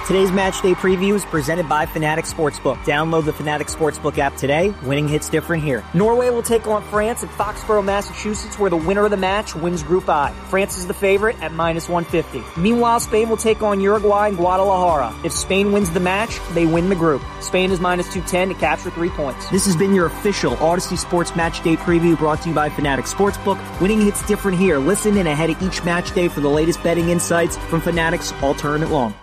Today's match day preview is presented by Fanatics Sportsbook. Download the Fanatics Sportsbook app today. Winning hits different here. Norway will take on France at Foxborough, Massachusetts, where the winner of the match wins Group I. France is the favorite at minus 150. Meanwhile, Spain will take on Uruguay in Guadalajara. If Spain wins the match, they win the group. Spain is minus 210 to capture 3 points. This has been your official Odyssey Sports Match Day preview brought to you by Fanatics Sportsbook. Winning hits different here. Listen in ahead of each match day for the latest betting insights from Fanatics all tournament long.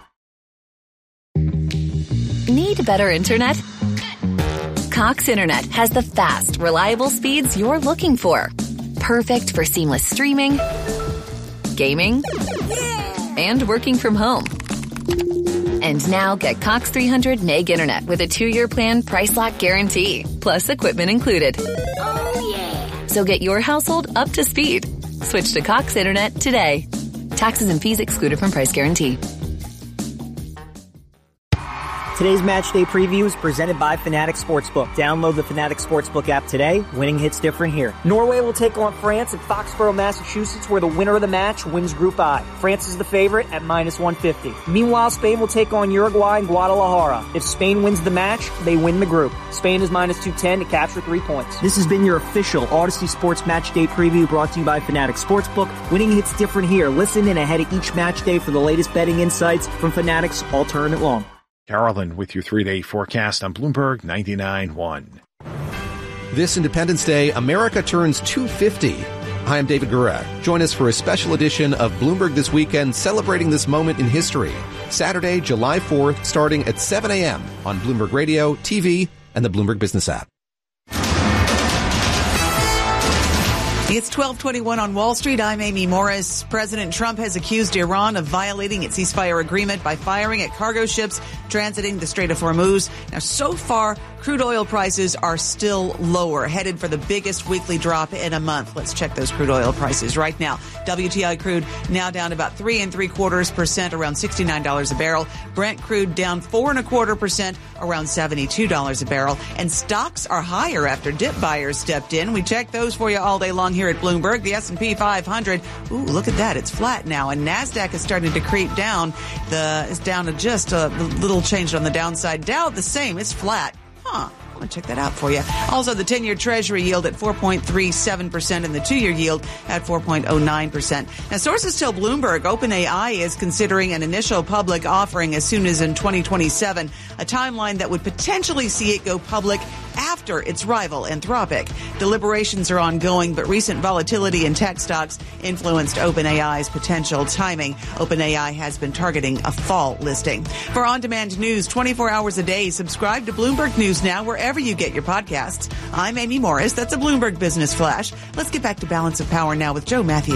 Need better internet? Cox Internet has the fast, reliable speeds you're looking for. Perfect for seamless streaming, gaming, and working from home. And now get Cox 300 meg internet with a 2-year plan price lock guarantee, plus equipment included. Oh, yeah. So get your household up to speed. Switch to Cox Internet today. Taxes and fees excluded from price guarantee. Today's match day preview is presented by Fanatics Sportsbook. Download the Fanatics Sportsbook app today. Winning hits different here. Norway will take on France at Foxborough, Massachusetts, where the winner of the match wins Group I. France is the favorite at minus 150. Meanwhile, Spain will take on Uruguay in Guadalajara. If Spain wins the match, they win the group. Spain is minus 210 to capture 3 points. This has been your official Odyssey Sports Match Day preview brought to you by Fanatics Sportsbook. Winning hits different here. Listen in ahead of each match day for the latest betting insights from Fanatics all tournament long. Carolyn with your 3-day forecast on Bloomberg 99.1. This Independence Day, America turns 250. Hi, I'm David Gura. Join us for a special edition of Bloomberg This Weekend, celebrating this moment in history. Saturday, July 4th, starting at 7 a.m. on Bloomberg Radio, TV, and the Bloomberg Business app. It's 12:21 on Wall Street. I'm Amy Morris. President Trump has accused Iran of violating its ceasefire agreement by firing at cargo ships transiting the Strait of Hormuz. Now, so far, crude oil prices are still lower, headed for the biggest weekly drop in a month. Let's check those crude oil prices right now. WTI crude now down about 3 3/4%, around $69 a barrel. Brent crude down 4 1/4%, around $72 a barrel. And stocks are higher after dip buyers stepped in. We check those for you all day long here at Bloomberg. The S&P 500, ooh, look at that. It's flat now. And NASDAQ is starting to creep down. It's down to just a little change on the downside. Dow, the same. It's flat. I'm going to check that out for you. Also, the 10-year Treasury yield at 4.37% and the 2-year yield at 4.09%. Now, sources tell Bloomberg OpenAI is considering an initial public offering as soon as in 2027, a timeline that would potentially see it go public after its rival, Anthropic. Deliberations are ongoing, but recent volatility in tech stocks influenced OpenAI's potential timing. OpenAI has been targeting a fall listing. For on-demand news 24 hours a day, subscribe to Bloomberg News Now wherever you get your podcasts. I'm Amy Morris. That's a Bloomberg Business Flash. Let's get back to Balance of Power now with Joe Matthew.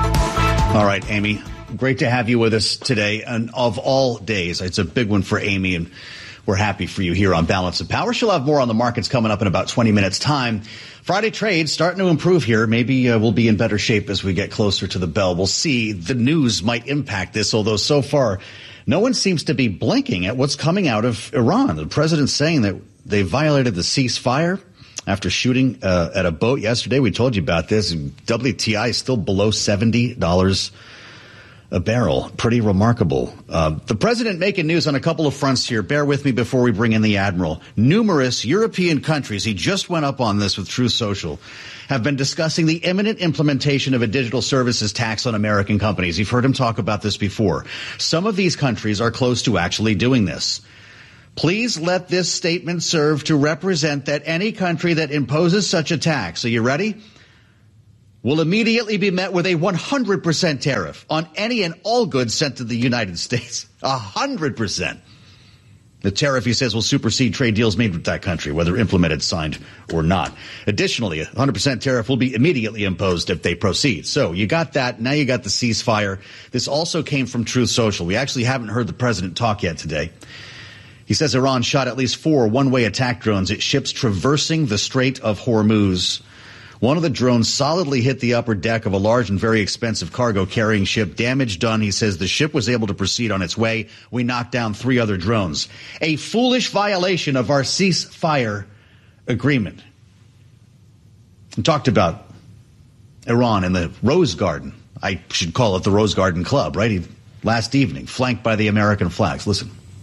All right, Amy. Great to have you with us today. And of all days, it's a big one for Amy, and we're happy for you here on Balance of Power. She'll have more on the markets coming up in about 20 minutes' time. Friday trade starting to improve here. Maybe we'll be in better shape as we get closer to the bell. We'll see. The news might impact this, although so far no one seems to be blinking at what's coming out of Iran. The president's saying that they violated the ceasefire after shooting at a boat yesterday. We told you about this. WTI is still below $70 a barrel. Pretty remarkable. The president making news on a couple of fronts here. Bear with me before we bring in the admiral. Numerous European countries, he just went up on this with Truth Social, have been discussing the imminent implementation of a digital services tax on American companies. You've heard him talk about this before. Some of these countries are close to actually doing this. Please let this statement serve to represent that any country that imposes such a tax, are you ready? Will immediately be met with a 100% tariff on any and all goods sent to the United States. 100%. The tariff, he says, will supersede trade deals made with that country, whether implemented, signed, or not. Additionally, a 100% tariff will be immediately imposed if they proceed. So you got that. Now you got the ceasefire. This also came from Truth Social. We actually haven't heard the president talk yet today. He says Iran shot at least 4 one-way attack drones at ships traversing the Strait of Hormuz. One of the drones solidly hit the upper deck of a large and very expensive cargo carrying ship. Damage done. He says the ship was able to proceed on its way. We knocked down 3 other drones. A foolish violation of our ceasefire agreement. We talked about Iran and the Rose Garden. I should call it the Rose Garden Club, right? Last evening, flanked by the American flags. Listen.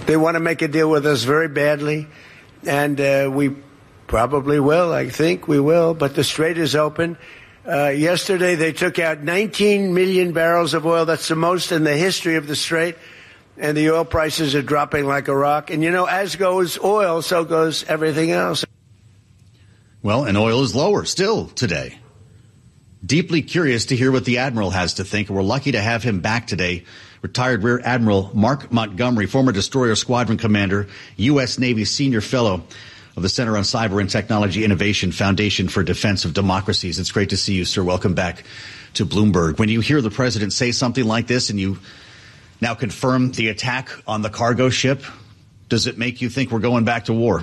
They want to make a deal with us very badly, and we probably will. I think we will, but the Strait is open. Yesterday, they took out 19 million barrels of oil. That's the most in the history of the Strait. And the oil prices are dropping like a rock. And, as goes oil, so goes everything else. Well, and oil is lower still today. Deeply curious to hear what the Admiral has to think. We're lucky to have him back today. Retired Rear Admiral Mark Montgomery, former Destroyer Squadron Commander, U.S. Navy Senior Fellow of the Center on Cyber and Technology Innovation Foundation for Defense of Democracies. It's great to see you, sir. Welcome back to Bloomberg. When you hear the president say something like this and you now confirm the attack on the cargo ship, does it make you think we're going back to war?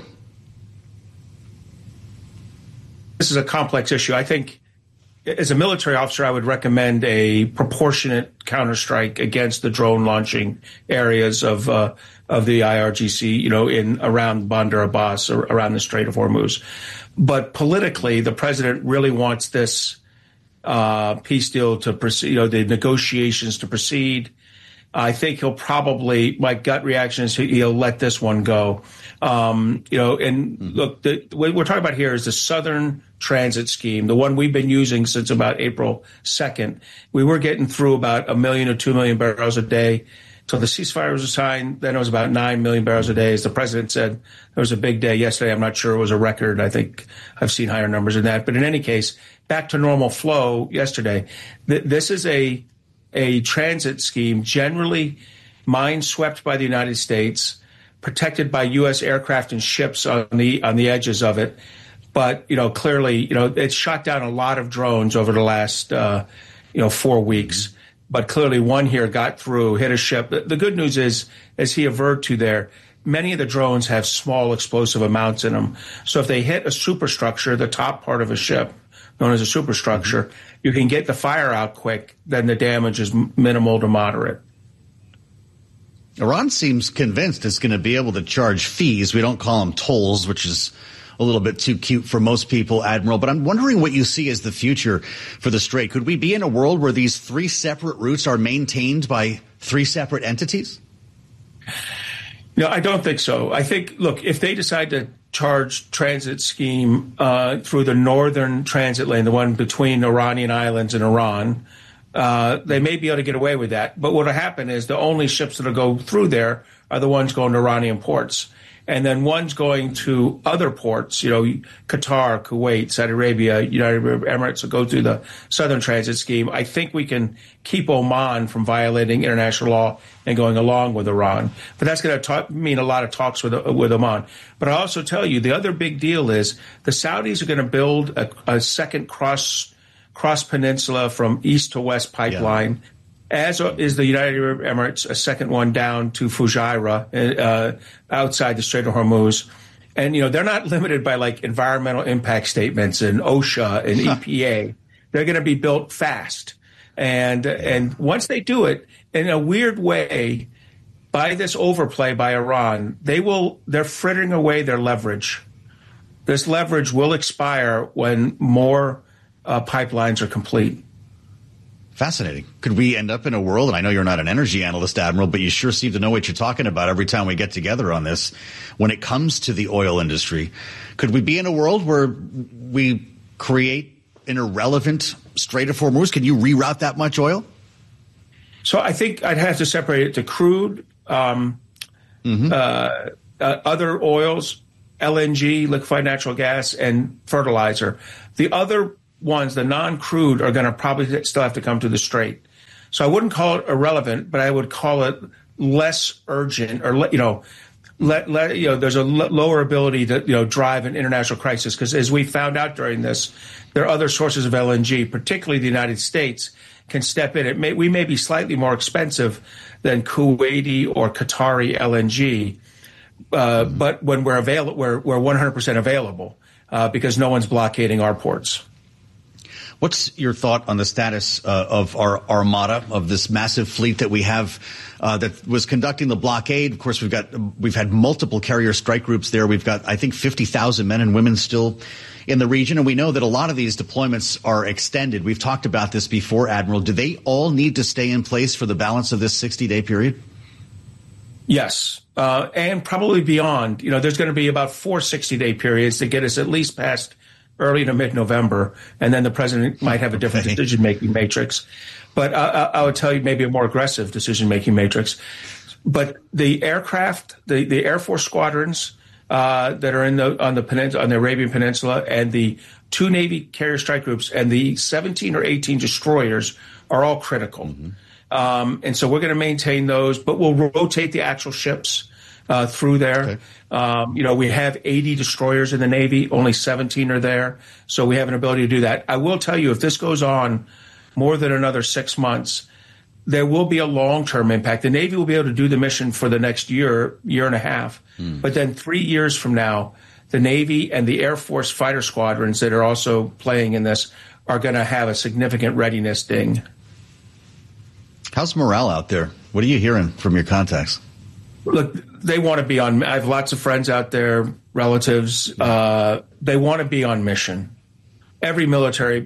This is a complex issue. I think as a military officer, I would recommend a proportionate counterstrike against the drone launching areas of the IRGC, in around Bandar Abbas or around the Strait of Hormuz. But politically, the president really wants this peace deal to proceed, the negotiations to proceed. I think he'll probably, my gut reaction is he'll let this one go. And look, what we're talking about here is the Southern Transit Scheme, the one we've been using since about April 2nd. We were getting through about 1 million or 2 million barrels a day till the ceasefire was signed. Then it was about 9 million barrels a day. As the president said, there was a big day yesterday. I'm not sure it was a record. I think I've seen higher numbers than that. But in any case, back to normal flow yesterday. This is a transit scheme, generally mine swept by the United States, protected by U.S. aircraft and ships on the edges of it. But, clearly, it's shot down a lot of drones over the last, 4 weeks. But clearly one here got through, hit a ship. The good news is, as he averred to there, many of the drones have small explosive amounts in them. So if they hit a superstructure, the top part of a ship, known as a superstructure, you can get the fire out quick, then the damage is minimal to moderate. Iran seems convinced it's going to be able to charge fees. We don't call them tolls, which is a little bit too cute for most people, Admiral. But I'm wondering what you see as the future for the Strait. Could we be in a world where these 3 separate routes are maintained by 3 separate entities? No, I don't think so. I think, look, if they decide to charge transit scheme through the northern transit lane, the one between Iranian islands and Iran, they may be able to get away with that. But what will happen is the only ships that will go through there are the ones going to Iranian ports. And then ones going to other ports, Qatar, Kuwait, Saudi Arabia, United Arab Emirates will go through the Southern Transit Scheme. I think we can keep Oman from violating international law and going along with Iran. But that's going to mean a lot of talks with Oman. But I also tell you, the other big deal is the Saudis are going to build a second cross peninsula from east to west pipeline. Yeah. As is the United Arab Emirates, a second one down to Fujairah, outside the Strait of Hormuz. And, they're not limited by environmental impact statements and OSHA and EPA. They're going to be built fast. And once they do it, in a weird way, by this overplay by Iran, they're frittering away their leverage. This leverage will expire when more pipelines are complete. Fascinating. Could we end up in a world, and I know you're not an energy analyst, Admiral, but you sure seem to know what you're talking about every time we get together on this, when it comes to the oil industry, could we be in a world where we create an irrelevant Strait of Hormuz? Can you reroute that much oil? So I think I'd have to separate it to crude, other oils, LNG, liquefied natural gas, and fertilizer. The other ones, the non-crude, are going to probably still have to come to the Strait. So I wouldn't call it irrelevant, but I would call it less urgent, or there's a lower ability to drive an international crisis, because as we found out during this, there are other sources of LNG, particularly the United States, can step in. We may be slightly more expensive than Kuwaiti or Qatari LNG, but when we're 100% available because no one's blockading our ports. What's your thought on the status of our armada, of this massive fleet that we have that was conducting the blockade? Of course, we've had multiple carrier strike groups there. We've got, I think, 50,000 men and women still in the region, and we know that a lot of these deployments are extended. We've talked about this before, Admiral. Do they all need to stay in place for the balance of this 60-day period? Yes. and probably beyond. There's going to be about 4 60-day periods to get us at least past early to mid-November, and then the president might have a different decision-making matrix. But I would tell you maybe a more aggressive decision-making matrix. But the aircraft, the Air Force squadrons that are on the Arabian Peninsula, and the 2 Navy carrier strike groups and the 17 or 18 destroyers are all critical. Mm-hmm. And so we're going to maintain those, but we'll rotate the actual ships through there. Okay. We have 80 destroyers in the Navy, only 17 are there. So we have an ability to do that. I will tell you, if this goes on more than another 6 months, there will be a long-term impact. The Navy will be able to do the mission for the next year and a half. But then 3 years from now, the Navy and the Air Force fighter squadrons that are also playing in this are going to have a significant readiness ding. How's morale out there? What are you hearing from your contacts? Look, they want to be on. I have lots of friends out there, relatives. They want to be on mission. Every military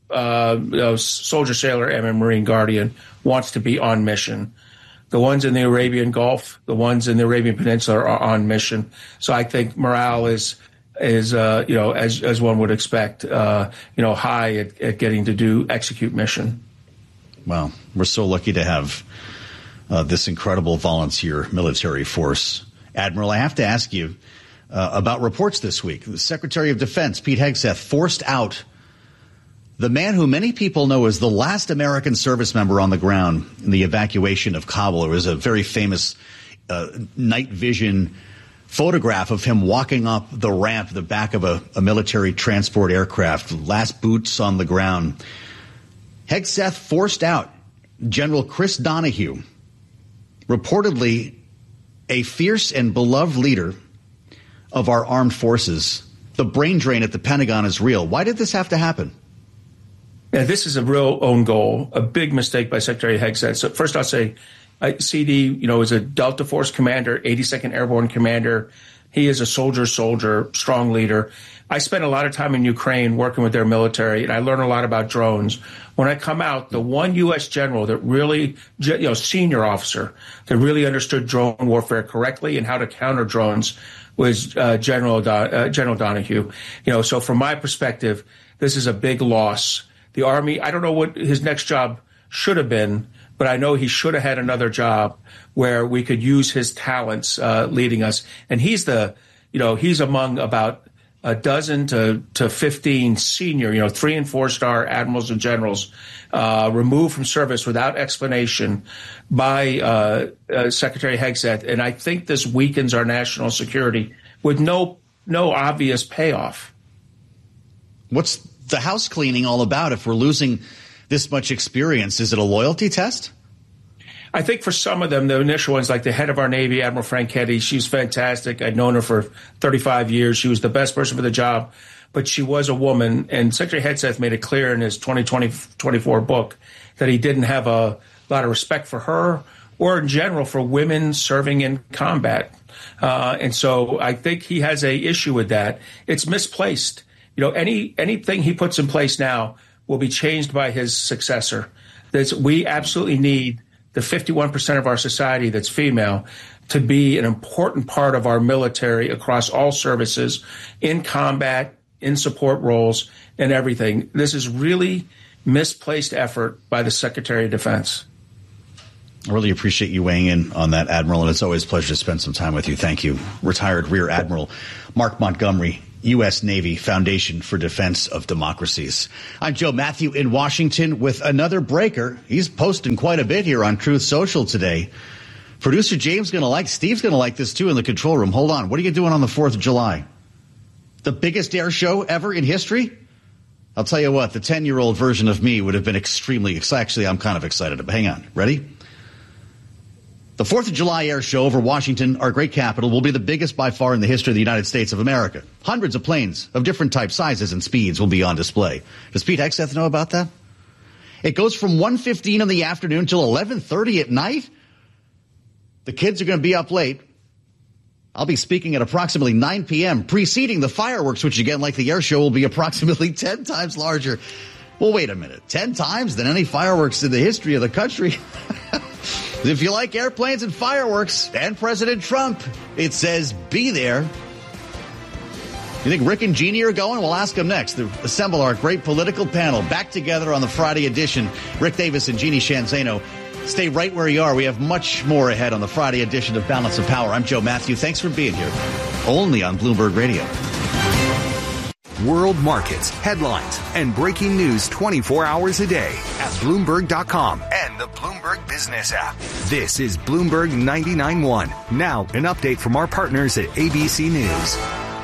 soldier, sailor, airman, Marine, Guardian wants to be on mission. The ones in the Arabian Gulf, the ones in the Arabian Peninsula are on mission. So I think morale is as one would expect, high at getting to execute mission. Wow, we're so lucky to have this incredible volunteer military force. Admiral, I have to ask you about reports this week. The Secretary of Defense, Pete Hegseth, forced out the man who many people know as the last American service member on the ground in the evacuation of Kabul. It was a very famous night vision photograph of him walking up the ramp, the back of a military transport aircraft, last boots on the ground. Hegseth forced out General Chris Donahue, reportedly a fierce and beloved leader of our armed forces. The brain drain at the Pentagon is real. Why did this have to happen? Yeah, this is a real own goal, a big mistake by Secretary Hegseth. So first I'll say CD, is a Delta Force commander, 82nd Airborne commander. He is a soldier, strong leader. I spent a lot of time in Ukraine working with their military, and I learned a lot about drones. When I come out, the one U.S. general that really, senior officer that really understood drone warfare correctly and how to counter drones was General Donahue. So from my perspective, this is a big loss. The Army, I don't know what his next job should have been, but I know he should have had another job where we could use his talents leading us. And he's he's among about a dozen to 15 senior, 3 and 4 star admirals and generals removed from service without explanation by Secretary Hegseth. And I think this weakens our national security with no obvious payoff. What's the house cleaning all about if we're losing this much experience? Is it a loyalty test? I think for some of them, the initial ones, like the head of our Navy, Admiral Franchetti, she's fantastic. I'd known her for 35 years. She was the best person for the job, but she was a woman. And Secretary Hegseth made it clear in his 2024 book that he didn't have a lot of respect for her or in general for women serving in combat. And so I think he has a issue with that. It's misplaced. Anything he puts in place now will be changed by his successor. We absolutely need the 51% of our society that's female to be an important part of our military across all services, in combat, in support roles, and everything. This is really misplaced effort by the Secretary of Defense. I really appreciate you weighing in on that, Admiral, and it's always a pleasure to spend some time with you. Thank you. Retired Rear Admiral Mark Montgomery, U.S. Navy Foundation for Defense of Democracies. I'm Joe Matthew in Washington with another breaker. He's posting quite a bit here on Truth Social today. Producer Steve's going to like this too in the control room. Hold on. What are you doing on the 4th of July? The biggest air show ever in history? I'll tell you what, the 10-year-old version of me would have been extremely excited. Actually, I'm kind of excited. But hang on. Ready? The 4th of July air show over Washington, our great capital, will be the biggest by far in the history of the United States of America. Hundreds of planes of different types, sizes, and speeds will be on display. Does Pete Hegseth know about that? It goes from 1:15 in the afternoon till 11:30 at night. The kids are going to be up late. I'll be speaking at approximately 9 p.m., preceding the fireworks, which, again, like the air show, will be approximately 10 times larger. Well, wait a minute. 10 times than any fireworks in the history of the country? If you like airplanes and fireworks and President Trump, it says be there. You think Rick and Jeannie are going? We'll ask them next. To assemble our great political panel back together on the Friday edition. Rick Davis and Jeannie Shanzano. Stay right where you are. We have much more ahead on the Friday edition of Balance of Power. I'm Joe Matthew. Thanks for being here. Only on Bloomberg Radio. World markets, headlines, and breaking news 24 hours a day at Bloomberg.com and the Bloomberg Business app. This is Bloomberg 99.1. Now, an update from our partners at ABC News.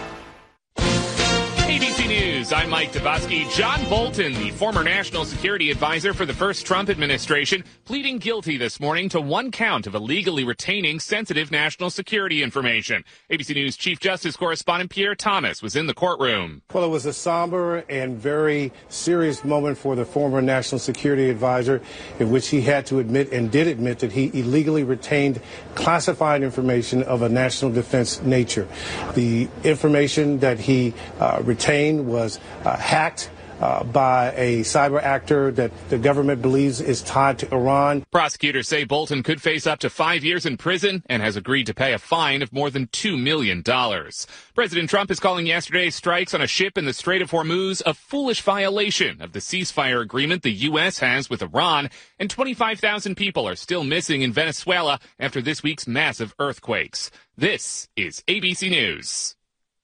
ABC News, I'm Mike Dabowski. John Bolton, the former national security advisor for the first Trump administration, pleading guilty this morning to one count of illegally retaining sensitive national security information. ABC News Chief Justice correspondent Pierre Thomas was in the courtroom. Well, it was a somber and very serious moment for the former national security advisor, in which he had to admit and did admit that he illegally retained classified information of a national defense nature. The information that he retained was hacked by a cyber actor that the government believes is tied to Iran. Prosecutors say Bolton could face up to 5 years in prison and has agreed to pay a fine of more than $2 million. President Trump is calling yesterday's strikes on a ship in the Strait of Hormuz a foolish violation of the ceasefire agreement the U.S. has with Iran, and 25,000 people are still missing in Venezuela after this week's massive earthquakes. This is ABC News.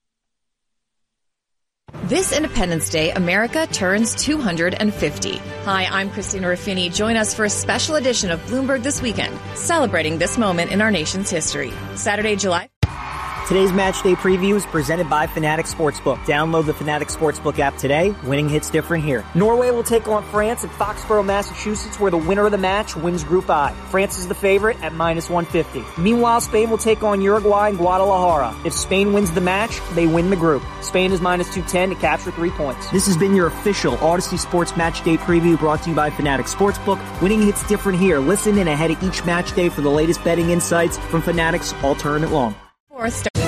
This Independence Day, America turns 250. Hi, I'm Christina Ruffini. Join us for a special edition of Bloomberg This Weekend, celebrating this moment in our nation's history. Saturday, July. Today's match day preview is presented by Fanatics Sportsbook. Download the Fanatics Sportsbook app today. Winning hits different here. Norway will take on France at Foxborough, Massachusetts, where the winner of the match wins Group I. France is the favorite at -150. Meanwhile, Spain will take on Uruguay in Guadalajara. If Spain wins the match, they win the group. Spain is -210 to capture 3 points. This has been your official Odyssey Sports Match Day preview brought to you by Fanatics Sportsbook. Winning hits different here. Listen in ahead of each match day for the latest betting insights from Fanatics All Tournament Long.